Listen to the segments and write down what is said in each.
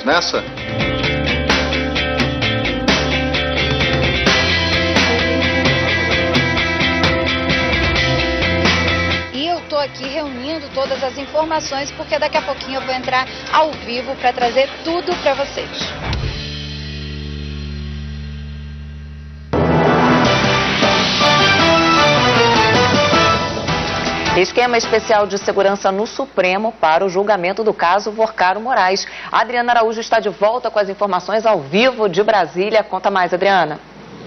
nessa? Estou aqui reunindo todas as informações porque daqui a pouquinho eu vou entrar ao vivo para trazer tudo para vocês. Esquema especial de segurança no Supremo para o julgamento do caso Worcaro Moraes. A Adriana Araújo está de volta com as informações ao vivo de Brasília. Conta mais, Adriana.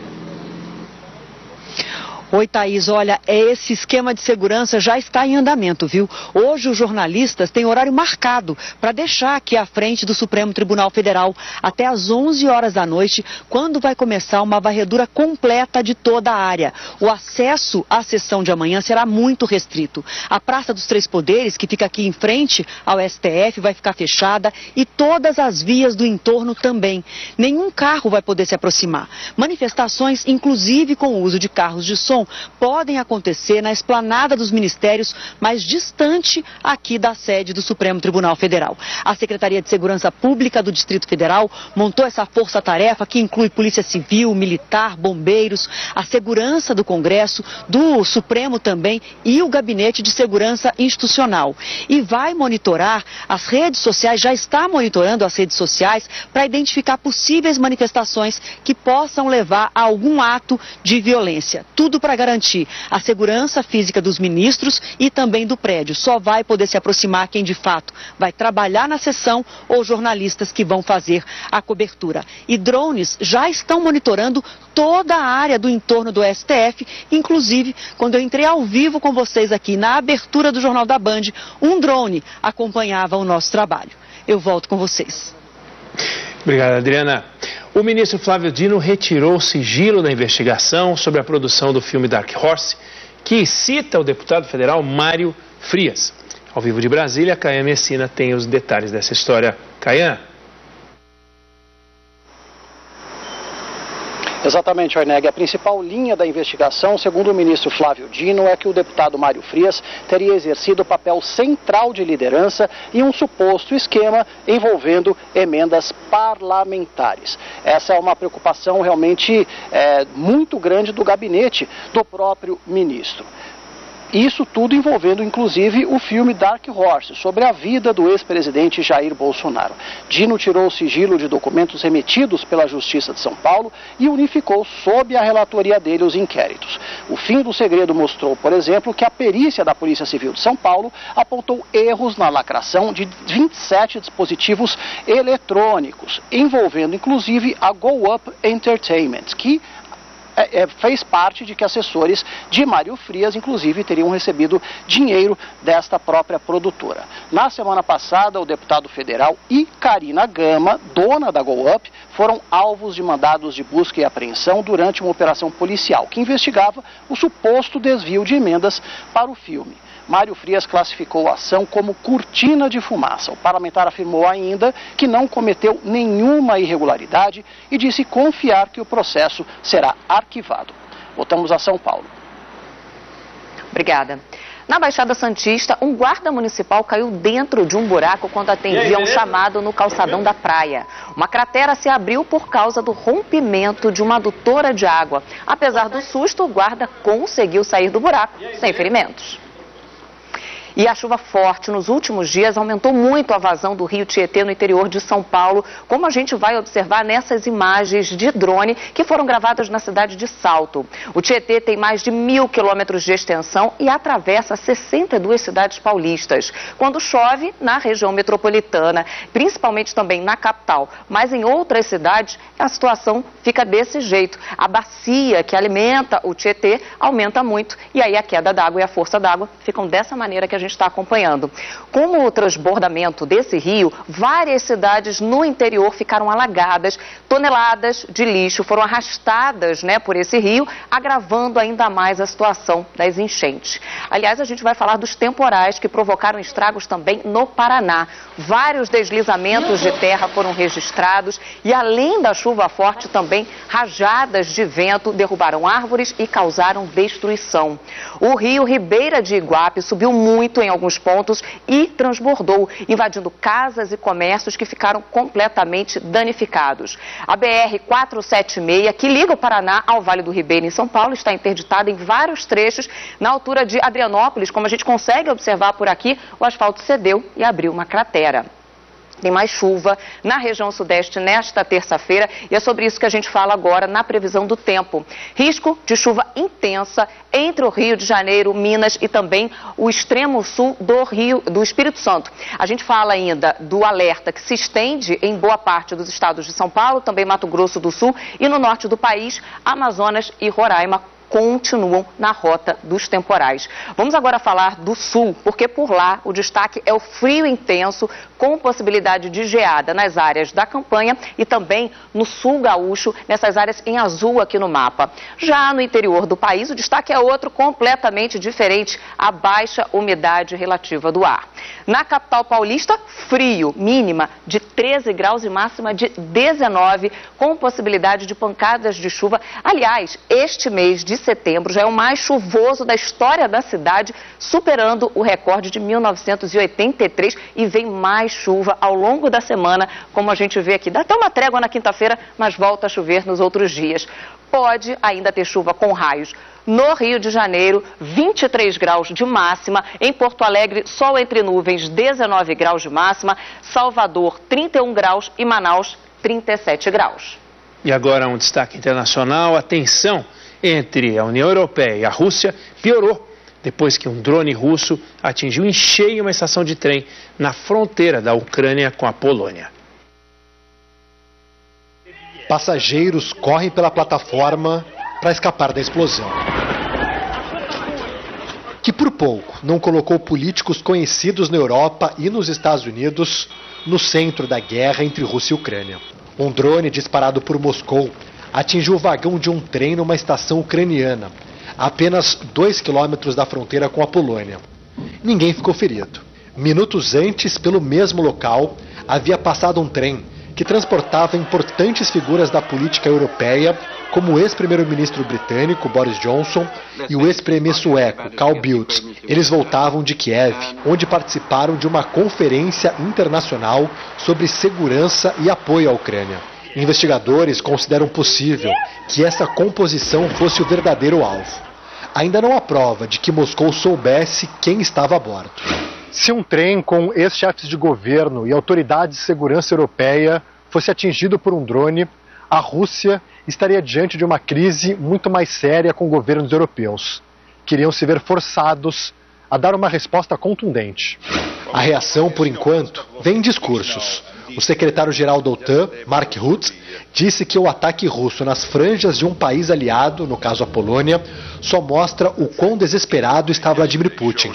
Oi, Thaís, olha, esse esquema de segurança já está em andamento, viu? Hoje os jornalistas têm horário marcado para deixar aqui à frente do Supremo Tribunal Federal até às 11 horas da noite, quando vai começar uma varredura completa de toda a área. O acesso à sessão de amanhã será muito restrito. A Praça dos Três Poderes, que fica aqui em frente ao STF, vai ficar fechada e todas as vias do entorno também. Nenhum carro vai poder se aproximar. Manifestações, inclusive com o uso de carros de som, podem acontecer na esplanada dos ministérios, mais distante aqui da sede do Supremo Tribunal Federal. A Secretaria de Segurança Pública do Distrito Federal montou essa força-tarefa que inclui Polícia Civil, Militar, Bombeiros, a segurança do Congresso, do Supremo também e o Gabinete de Segurança Institucional. E vai monitorar as redes sociais, já está monitorando as redes sociais para identificar possíveis manifestações que possam levar a algum ato de violência. Tudo para garantir a segurança física dos ministros e também do prédio. Só vai poder se aproximar quem de fato vai trabalhar na sessão ou jornalistas que vão fazer a cobertura. E drones já estão monitorando toda a área do entorno do STF, inclusive quando eu entrei ao vivo com vocês aqui na abertura do Jornal da Band, um drone acompanhava o nosso trabalho. Eu volto com vocês. Obrigado, Adriana. O ministro Flávio Dino retirou o sigilo da investigação sobre a produção do filme Dark Horse, que cita o deputado federal Mário Frias. Ao vivo de Brasília, Caian Messina tem os detalhes dessa história. Caian. Exatamente, Orneg. A principal linha da investigação, segundo o ministro Flávio Dino, é que o deputado Mário Frias teria exercido o papel central de liderança em um suposto esquema envolvendo emendas parlamentares. Essa é uma preocupação realmente muito grande do gabinete do próprio ministro. Isso tudo envolvendo, inclusive, o filme Dark Horse, sobre a vida do ex-presidente Jair Bolsonaro. Dino tirou o sigilo de documentos remetidos pela Justiça de São Paulo e unificou sob a relatoria dele os inquéritos. O fim do segredo mostrou, por exemplo, que a perícia da Polícia Civil de São Paulo apontou erros na lacração de 27 dispositivos eletrônicos, envolvendo, inclusive, a Go Up Entertainment, que fez parte de que assessores de Mário Frias, inclusive, teriam recebido dinheiro desta própria produtora. Na semana passada, o deputado federal e Karina Gama, dona da Go Up, foram alvos de mandados de busca e apreensão durante uma operação policial que investigava o suposto desvio de emendas para o filme. Mário Frias classificou a ação como cortina de fumaça. O parlamentar afirmou ainda que não cometeu nenhuma irregularidade e disse confiar que o processo será arquivado. Voltamos a São Paulo. Obrigada. Na Baixada Santista, um guarda municipal caiu dentro de um buraco quando atendia um chamado no calçadão da praia. Uma cratera se abriu por causa do rompimento de uma adutora de água. Apesar do susto, o guarda conseguiu sair do buraco sem ferimentos. E a chuva forte nos últimos dias aumentou muito a vazão do rio Tietê no interior de São Paulo, como a gente vai observar nessas imagens de drone que foram gravadas na cidade de Salto. O Tietê tem mais de 1.000 quilômetros de extensão e atravessa 62 cidades paulistas. Quando chove, na região metropolitana, principalmente também na capital, mas em outras cidades, a situação fica desse jeito. A bacia que alimenta o Tietê aumenta muito e aí a queda d'água e a força d'água ficam dessa maneira que a gente está acompanhando. Com o transbordamento desse rio, várias cidades no interior ficaram alagadas, toneladas de lixo foram arrastadas, por esse rio, agravando ainda mais a situação das enchentes. Aliás, a gente vai falar dos temporais que provocaram estragos também no Paraná. Vários deslizamentos de terra foram registrados e, além da chuva forte, também rajadas de vento derrubaram árvores e causaram destruição. O rio Ribeira de Iguape subiu muito muito em alguns pontos e transbordou, invadindo casas e comércios que ficaram completamente danificados. A BR-476, que liga o Paraná ao Vale do Ribeira, em São Paulo, está interditada em vários trechos. Na altura de Adrianópolis, como a gente consegue observar por aqui, o asfalto cedeu e abriu uma cratera. Tem mais chuva na região sudeste nesta terça-feira e é sobre isso que a gente fala agora na previsão do tempo. Risco de chuva intensa entre o Rio de Janeiro, Minas e também o extremo sul do Espírito Santo. A gente fala ainda do alerta que se estende em boa parte dos estados de São Paulo, também Mato Grosso do Sul e no norte do país, Amazonas e Roraima continuam na rota dos temporais. Vamos agora falar do sul, porque por lá o destaque é o frio intenso, com possibilidade de geada nas áreas da Campanha e também no sul gaúcho, nessas áreas em azul aqui no mapa. Já no interior do país, o destaque é outro completamente diferente, a baixa umidade relativa do ar. Na capital paulista, frio, mínima de 13 graus e máxima de 19, com possibilidade de pancadas de chuva. Aliás, este mês de setembro já é o mais chuvoso da história da cidade, superando o recorde de 1983 e vem mais chuva ao longo da semana, como a gente vê aqui. Dá até uma trégua na quinta-feira, mas volta a chover nos outros dias. Pode ainda ter chuva com raios. No Rio de Janeiro, 23 graus de máxima. Em Porto Alegre, sol entre nuvens, 19 graus de máxima. Salvador, 31 graus e Manaus, 37 graus. E agora um destaque internacional. A tensão entre a União Europeia e a Rússia piorou depois que um drone russo atingiu em cheio uma estação de trem na fronteira da Ucrânia com a Polônia. Passageiros correm pela plataforma para escapar da explosão, que por pouco não colocou políticos conhecidos na Europa e nos Estados Unidos no centro da guerra entre Rússia e Ucrânia. Um drone disparado por Moscou atingiu o vagão de um trem numa estação ucraniana, a apenas 2 quilômetros da fronteira com a Polônia. Ninguém ficou ferido. Minutos antes, pelo mesmo local, havia passado um trem que transportava importantes figuras da política europeia, como o ex-primeiro-ministro britânico Boris Johnson e o ex-premier sueco Carl Bildt. Eles voltavam de Kiev, onde participaram de uma conferência internacional sobre segurança e apoio à Ucrânia. Investigadores consideram possível que essa composição fosse o verdadeiro alvo. Ainda não há prova de que Moscou soubesse quem estava a bordo. Se um trem com ex-chefes de governo e autoridades de segurança europeia fosse atingido por um drone, a Rússia estaria diante de uma crise muito mais séria com governos europeus, que iriam se ver forçados a dar uma resposta contundente. A reação, por enquanto, vem em discursos. O secretário-geral da OTAN, Mark Rutte, disse que o ataque russo nas franjas de um país aliado, no caso a Polônia, só mostra o quão desesperado está Vladimir Putin.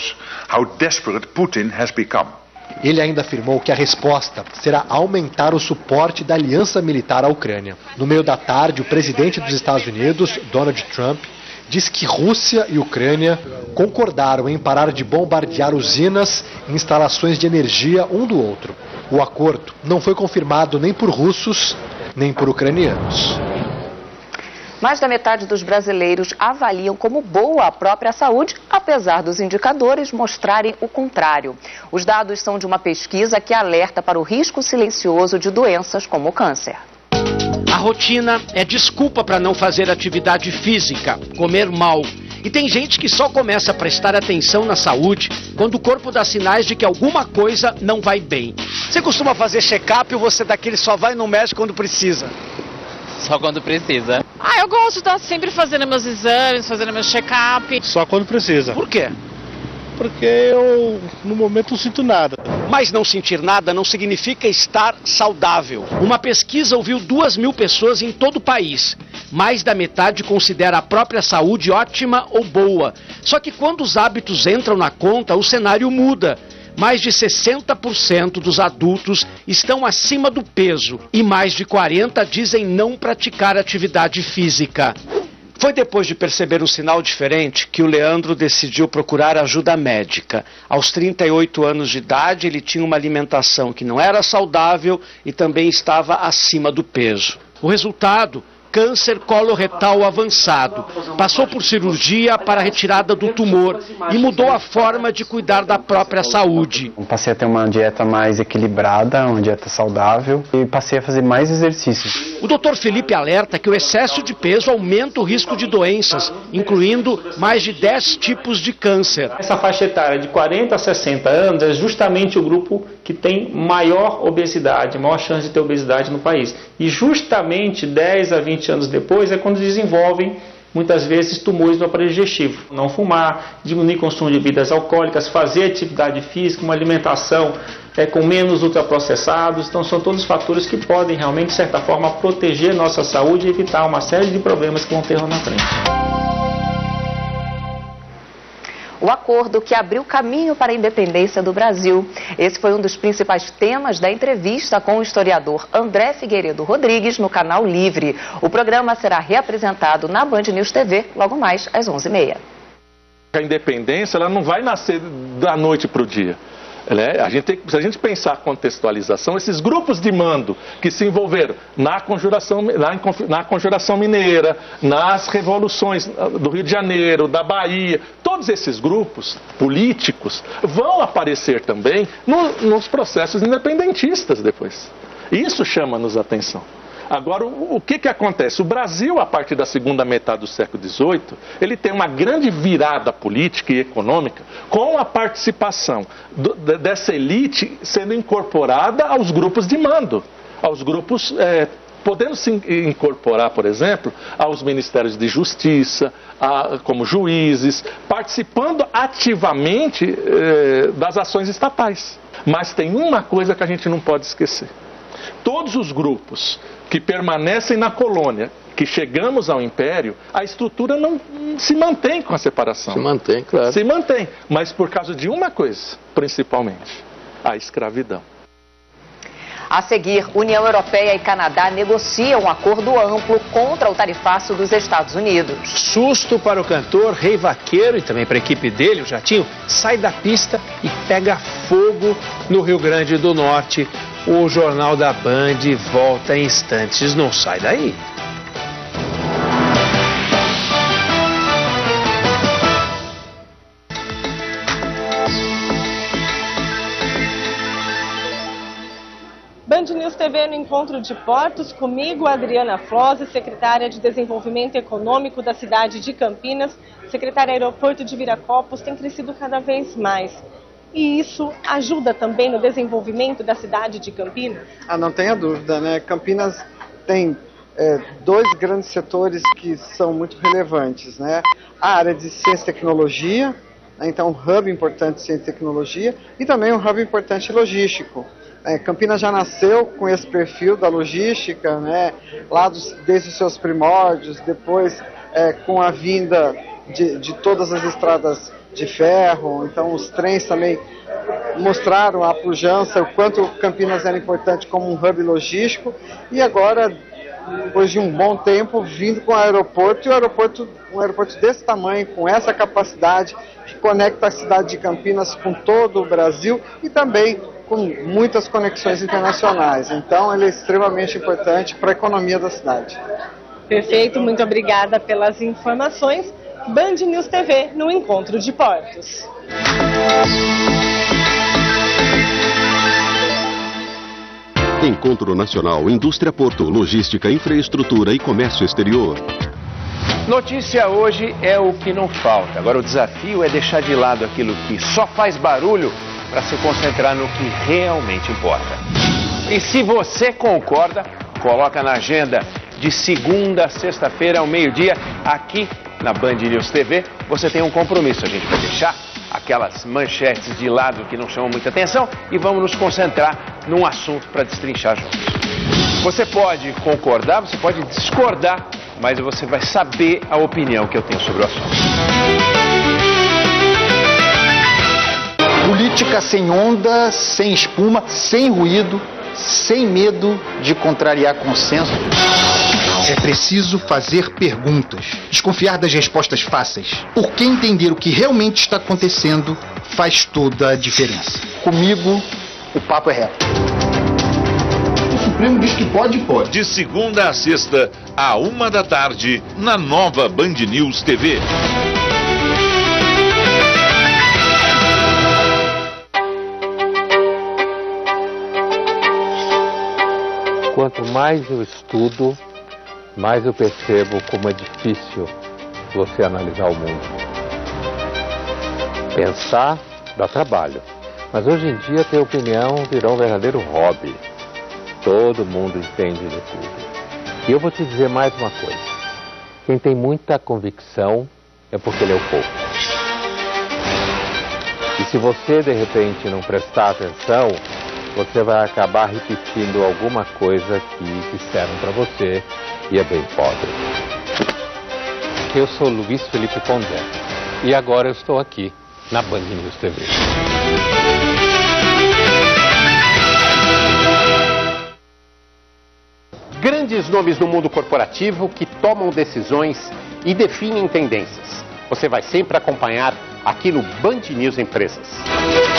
Ele ainda afirmou que a resposta será aumentar o suporte da aliança militar à Ucrânia. No meio da tarde, o presidente dos Estados Unidos, Donald Trump, disse que Rússia e Ucrânia concordaram em parar de bombardear usinas e instalações de energia um do outro. O acordo não foi confirmado nem por russos, nem por ucranianos. Mais da metade dos brasileiros avaliam como boa a própria saúde, apesar dos indicadores mostrarem o contrário. Os dados são de uma pesquisa que alerta para o risco silencioso de doenças como o câncer. A rotina é desculpa para não fazer atividade física, comer mal. E tem gente que só começa a prestar atenção na saúde quando o corpo dá sinais de que alguma coisa não vai bem. Você costuma fazer check-up ou você daquele só vai no médico quando precisa? Só quando precisa. Eu gosto de estar sempre fazendo meus exames, fazendo meu check-up. Só quando precisa. Por quê? Porque eu, no momento, não sinto nada. Mas não sentir nada não significa estar saudável. Uma pesquisa ouviu 2.000 pessoas em todo o país. Mais da metade considera a própria saúde ótima ou boa. Só que quando os hábitos entram na conta, o cenário muda. Mais de 60% dos adultos estão acima do peso e mais de 40% dizem não praticar atividade física. Foi depois de perceber um sinal diferente que o Leandro decidiu procurar ajuda médica. Aos 38 anos de idade, ele tinha uma alimentação que não era saudável e também estava acima do peso. O resultado, câncer coloretal avançado. Passou por cirurgia para a retirada do tumor e mudou a forma de cuidar da própria saúde. Passei a ter uma dieta mais equilibrada, uma dieta saudável e passei a fazer mais exercícios. O Dr. Felipe alerta que o excesso de peso aumenta o risco de doenças, incluindo mais de 10 tipos de câncer. Essa faixa etária de 40 a 60 anos é justamente o grupo que tem maior obesidade, maior chance de ter obesidade no país. E justamente 10 a 20 anos depois é quando desenvolvem muitas vezes tumores no aparelho digestivo. Não fumar, diminuir o consumo de bebidas alcoólicas, fazer atividade física, uma alimentação com menos ultraprocessados. Então são todos fatores que podem realmente, de certa forma, proteger nossa saúde e evitar uma série de problemas que vão ter lá na frente. O acordo que abriu caminho para a independência do Brasil. Esse foi um dos principais temas da entrevista com o historiador André Figueiredo Rodrigues no Canal Livre. O programa será reapresentado na Band News TV logo mais às 11h30. A independência ela não vai nascer da noite para o dia. Se a gente pensar a contextualização, esses grupos de mando que se envolveram na Conjuração Mineira, nas revoluções do Rio de Janeiro, da Bahia, todos esses grupos políticos vão aparecer também nos processos independentistas depois. Isso chama-nos a atenção. Agora, o que acontece? O Brasil, a partir da segunda metade do século XVIII, ele tem uma grande virada política e econômica com a participação dessa elite sendo incorporada aos grupos de mando, aos grupos, podendo se incorporar, por exemplo, aos ministérios de justiça, como juízes, participando ativamente das ações estatais. Mas tem uma coisa que a gente não pode esquecer. Todos os grupos que permanecem na colônia, que chegamos ao império, a estrutura não se mantém com a separação. Se mantém, claro. Se mantém, mas por causa de uma coisa, principalmente, a escravidão. A seguir, União Europeia e Canadá negociam um acordo amplo contra o tarifaço dos Estados Unidos. Susto para o cantor Rei Vaqueiro e também para a equipe dele, o Jatinho, sai da pista e pega fogo no Rio Grande do Norte. O Jornal da Band volta em instantes, não sai daí. Band News TV no Encontro de Portos, comigo, Adriana Flose, secretária de Desenvolvimento Econômico da cidade de Campinas. Secretária, Aeroporto de Viracopos tem crescido cada vez mais. E isso ajuda também no desenvolvimento da cidade de Campinas? Não tenha dúvida, né? Campinas tem dois grandes setores que são muito relevantes, né? A área de ciência e tecnologia, né? Então um hub importante de ciência e tecnologia, e também um hub importante logístico. Campinas já nasceu com esse perfil da logística, né? Lá desde os seus primórdios, depois com a vinda de todas as estradas de ferro, então os trens também mostraram a pujança, o quanto Campinas era importante como um hub logístico, e agora, depois de um bom tempo, vindo com o aeroporto, e um aeroporto desse tamanho, com essa capacidade, que conecta a cidade de Campinas com todo o Brasil, e também com muitas conexões internacionais. Então, ele é extremamente importante para a economia da cidade. Perfeito, muito obrigada pelas informações. Band News TV no Encontro de Portos. Encontro Nacional, Indústria Porto, Logística, Infraestrutura e Comércio Exterior. Notícia hoje é o que não falta. Agora o desafio é deixar de lado aquilo que só faz barulho para se concentrar no que realmente importa. E se você concorda, coloca na agenda de segunda a sexta-feira ao meio-dia, aqui na Band News TV, você tem um compromisso. A gente vai deixar aquelas manchetes de lado que não chamam muita atenção e vamos nos concentrar num assunto para destrinchar juntos. Você pode concordar, você pode discordar, mas você vai saber a opinião que eu tenho sobre o assunto. Política sem onda, sem espuma, sem ruído, sem medo de contrariar consenso. É preciso fazer perguntas, desconfiar das respostas fáceis, porque entender o que realmente está acontecendo faz toda a diferença. Comigo, o papo é reto. Supremo diz que pode, pode. De segunda a sexta, à 13h, na nova Band News TV. Quanto mais eu estudo, mais eu percebo como é difícil você analisar o mundo. Pensar dá trabalho, mas hoje em dia ter opinião virou um verdadeiro hobby. Todo mundo entende de tudo. E eu vou te dizer mais uma coisa. Quem tem muita convicção é porque leu pouco. E se você de repente não prestar atenção, você vai acabar repetindo alguma coisa que disseram para você e é bem pobre. Eu sou Luiz Felipe Pondé e agora eu estou aqui na Band News TV. Grandes nomes no mundo corporativo que tomam decisões e definem tendências. Você vai sempre acompanhar aqui no Band News Empresas.